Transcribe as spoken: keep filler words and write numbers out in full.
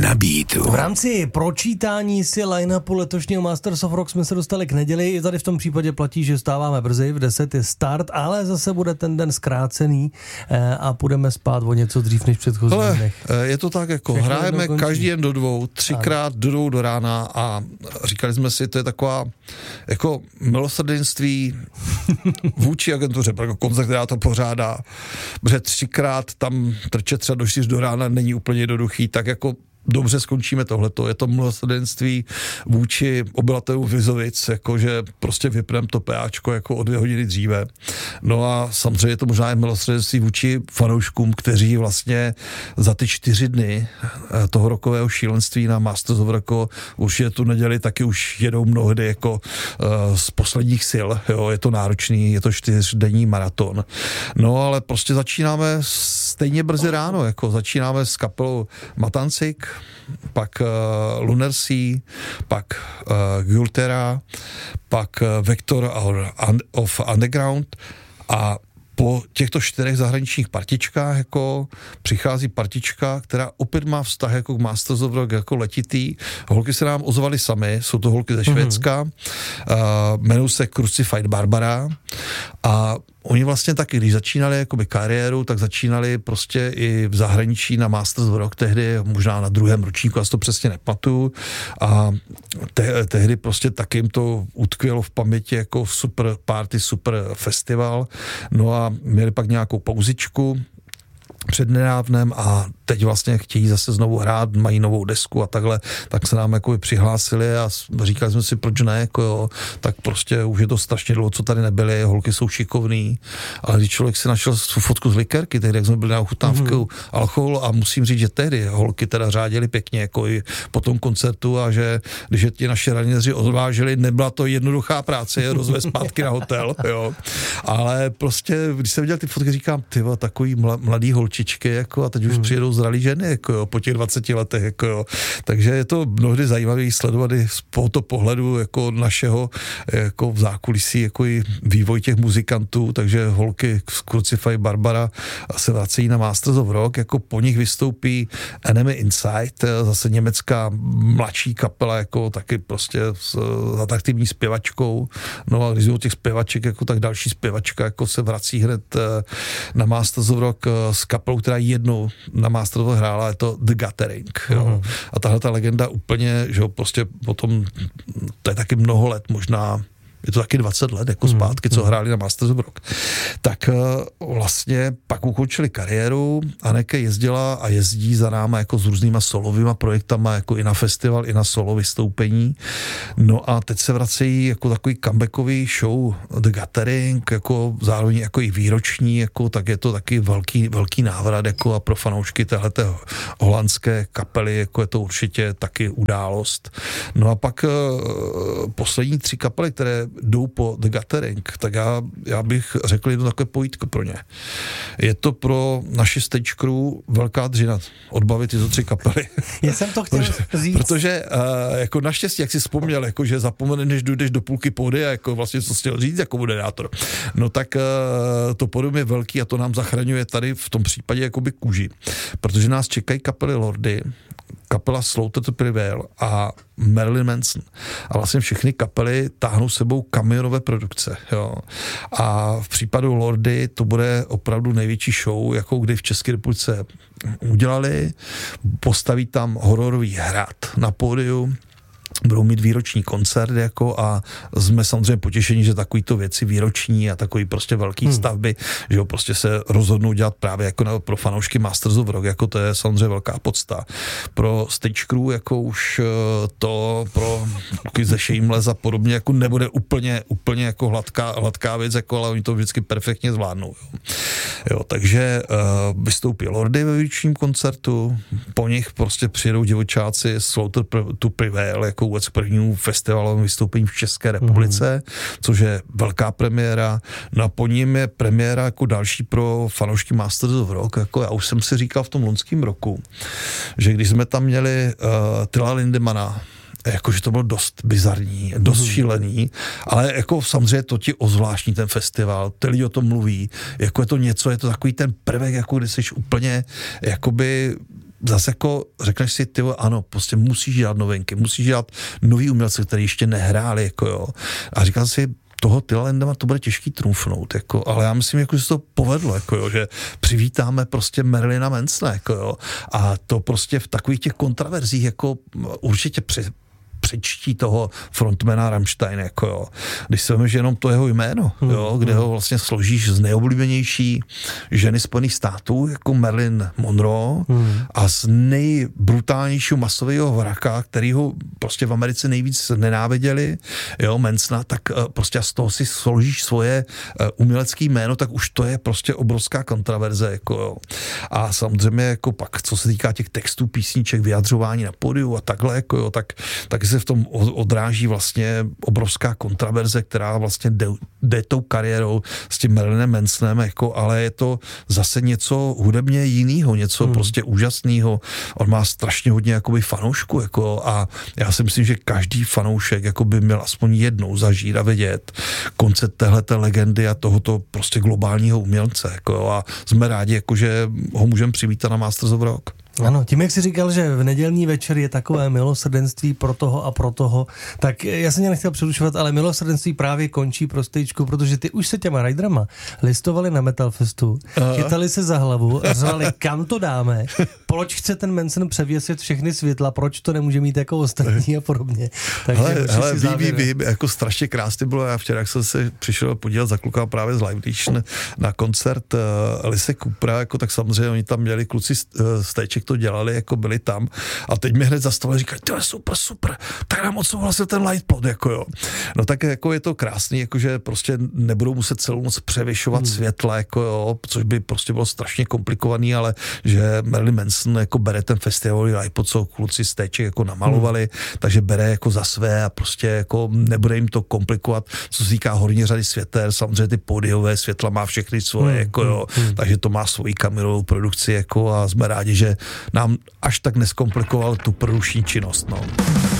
na beatu. V rámci pročítání si line-upu letošního Masters of Rock jsme se dostali k neděli. I tady v tom případě platí, že stáváme brzy, v deset je start, ale zase bude ten den zkrácený a půjdeme spát o něco dřív než v předchozích dnech. Je to tak, jako všechno hrajeme každý den do dvou, třikrát do dvou do rána a říkali jsme si, to je taková jako milosrdenství vůči agentuře, jako koncert, která to pořádá, protože třikrát tam trčet třeba do čtyř do rána není úplně jednoduchý, tak jako dobře skončíme tohleto. Je to milosrdenství vůči obyvatelům Vizovic, jakože prostě vypneme to PAčko jako o dvě hodiny dříve. No a samozřejmě je to možná i milosrdenství vůči fanouškům, kteří vlastně za ty čtyři dny toho rokového šílenství na Masters of Rock určitě tu neděli taky už jedou mnohdy jako uh, z posledních sil. Jo, je to náročný, je to čtyřdenní maraton. No ale prostě začínáme stejně brzy ráno, jako začínáme s kapelou Matancik, pak uh, Lunarsea, pak uh, Gultera, pak uh, Vector of Underground a po těchto čtyřech zahraničních partičkách jako přichází partička, která opět má vztah jako k Masters of Rock, jako letitý. Holky se nám ozvaly samy, jsou to holky ze Švédska, mm-hmm. uh, jmenují se Crucified Barbara a oni vlastně taky, když začínali jakoby kariéru, tak začínali prostě i v zahraničí na Masters of Rock, tehdy možná na druhém ročníku, já si to přesně nepamatuju, a te, tehdy prostě taky jim to utkvělo v paměti jako super party, super festival, no a měli pak nějakou pauzičku přednedávnem a teď vlastně chtějí zase znovu hrát, mají novou desku a takhle, tak se nám jako přihlásili a říkali jsme si, proč ne, jako jo, tak prostě už je to strašně dlouho, co tady nebyli, holky jsou šikovný, ale když člověk si našel fotku z likerky, tehdy jak jsme byli na ochutnávku mm-hmm. alkohol a musím říct, že tehdy holky teda řádili pěkně, jako i po tom koncertu a že když je ti naši raniři odváželi, nebyla to jednoduchá práce, je rozvést zpátky na hotel, jo, ale prostě, když jsem viděl ty fotky, říkám, tyva, takový mladý holčičky, jako a teď už mm. přijedou zralý ženy, jako jo, po těch dvaceti letech, jako jo. Takže je to mnohdy zajímavé sledovat i z tohoto pohledu jako našeho, jako v zákulisí, jako i vývoj těch muzikantů, takže holky z Crucified Barbara se vracejí na Masters of Rock, jako po nich vystoupí Enemy Inside, zase německá mladší kapela, jako taky prostě s atraktivní zpěvačkou, no a když jsou těch zpěvaček, jako tak další zpěvačka, jako se vrací hned na Masters of Rock s kapelou, která jednou na Masters of Rock hrála, je to The Gathering. Jo. Uh-huh. A tahle ta legenda úplně, že jo, prostě potom, to je taky mnoho let, možná je to taky dvacet let jako zpátky, co hráli na Masters of Rock. Tak vlastně pak ukončili kariéru, Anneke jezdila a jezdí za náma jako s různýma solovýma projektama, jako i na festival, i na solo vystoupení. No a teď se vracejí jako takový comebackový show The Gathering, jako zároveň jako i výroční, jako tak je to taky velký, velký návrat jako a pro fanoušky téhleté holandské kapely, jako je to určitě taky událost. No a pak uh, poslední tři kapely, které jdou po The Gathering, tak já, já bych řekl jedno takové pojítko pro ně. Je to pro naši stage crew velká dřina odbavit tyto tři kapely. Já jsem to chtěl protože, říct. Protože uh, jako naštěstí, jak jsi vzpomněl, jako, že zapomeneš, než jdeš do půlky pódia, jako vlastně co jsi chtěl říct jako moderátor. No tak uh, to pódium je velký a to nám zachraňuje tady v tom případě jakoby kůži. Protože nás čekají kapely Lordi, kapela Slaughter to Prevail a Marilyn Manson. A vlastně všechny kapely táhnou sebou kamionové produkce. Jo. A v případu Lordi to bude opravdu největší show, jakou kdy v České republice udělali. Postaví tam hororový hrad na pódiu, budou mít výroční koncert jako a jsme samozřejmě potěšení, že takovýto věci výroční a takový prostě velký hmm. stavby, že ho prostě se rozhodnou dělat právě jako na, pro fanoušky Masters of Rock, jako to je samozřejmě velká podsta. Pro stage crew jako už to pro ze Shameless a podobně jako nebude úplně, úplně jako hladká, hladká věc, jako, ale oni to vždycky perfektně zvládnou. Jo. Jo, takže uh, vystoupí Lordi ve výročním koncertu, po nich prostě přijedou divočáci Slaughter to Prevail, jako vůbec prvnímu festivalovém vystoupení v České republice, mm. což je velká premiéra. No a po ním je premiéra jako další pro fanoušky Masters of Rock. Jako já už jsem si říkal v tom loňském roku, že když jsme tam měli uh, Tyla Lindemana, jakože to bylo dost bizarní, dost mm. šílený, ale jako samozřejmě to ti ozvláštní ten festival, ty lidi o tom mluví, jako je to něco, je to takový ten prvek, jako když jsi úplně jakoby zase jako řekneš si, ty ano, prostě musíš dělat novinky, musíš dělat nový umělce, který ještě nehráli, jako jo. A říkal si, toho Tillandema to bude těžký trumfnout, jako, ale já myslím, jako, že se to povedlo, jako, jo, že přivítáme prostě Marilyna Mansona, jako, jo, a to prostě v takových těch kontraverzích jako určitě při, přečtí toho frontmana Rammstein, jako jo. Když se veme, že jenom to jeho jméno, hmm. jo, kde ho vlastně složíš z nejoblíbenější ženy Spojených států, jako Marilyn Monroe, hmm. a z nejbrutálnějšího masového vraka, který ho prostě v Americe nejvíc nenáviděli, jo, Mansona, tak prostě z toho si složíš svoje umělecké jméno, tak už to je prostě obrovská kontraverze, jako jo. A samozřejmě jako pak, co se týká těch textů, písniček, vyjadřování na pódiu a takhle, jako jo, tak, tak se v tom odráží vlastně obrovská kontraverze, která vlastně jde, jde tou kariérou s tím Marilynem Mansonem, jako, ale je to zase něco hudebně jinýho, něco hmm. prostě úžasného. On má strašně hodně jakoby fanoušků, jako, a já si myslím, že každý fanoušek jako by měl aspoň jednou zažít a vidět koncert téhleté legendy a tohoto prostě globálního umělce, jako, a jsme rádi, jako, že ho můžeme přivítat na Masters of Rock. Ano, tím, jak jsi říkal, že v nedělní večer je takové milosrdenství pro toho a pro toho, tak já jsem tě nechtěl přerušovat, ale milosrdenství právě končí pro Stejčku, protože ty už se těma riderama listovali na Metal Festu, chytali se za hlavu a řvali, kam to dáme, proč chce ten Manson převěsit všechny světla, proč to nemůže mít jako ostatní a podobně. Takže hele, hele ví, ví, ví, jako strašně krásně bylo, já včera, jak jsem se přišel podívat za kluka právě z Live Nation na koncert uh, Alice Coopera, jako, tak samozřejmě oni tam měli kluci uh, Stejček to dělali, jako byli tam, a teď mi hned zastavili, říkají, to je super, super, tak nám odsouhlasil ten Lightplot, jako jo. No tak jako je to krásný, jakože prostě nebudou muset celou noc převyšovat hmm. světla, jako jo, což by prostě bylo strašně komplikovaný, ale že Marilyn Manson jako bere ten festivalový Lightplot, co kluci z Téček jako namalovali, hmm. takže bere jako za své a prostě jako nebude jim to komplikovat, co se týká horní řady světel, samozřejmě ty pódiové světla má všechny svoje, hmm. jako jo, hmm. takže to má svoji kamerovou produkci, jako, a jsme rádi, že nám až tak neskomplikoval tu produkční činnost, no.